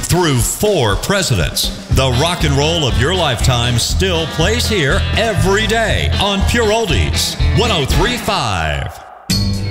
through 4 presidents. The rock and roll of your lifetime still plays here every day on Pure Oldies 103.5.